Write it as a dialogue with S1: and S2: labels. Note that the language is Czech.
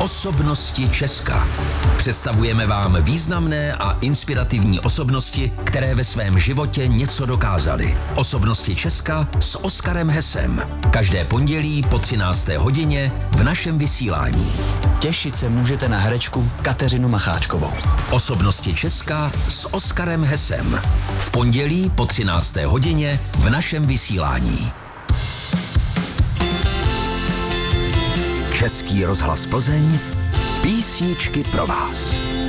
S1: Osobnosti Česka. Představujeme vám významné a inspirativní osobnosti, které ve svém životě něco dokázaly. Osobnosti Česka s Oskarem Hesem. Každé pondělí po 13. hodině v našem vysílání.
S2: Těšit se můžete na herečku Kateřinu Macháčkovou.
S1: Osobnosti Česka s Oskarem Hesem. V pondělí po 13. hodině v našem vysílání. Český rozhlas Plzeň, písničky pro vás.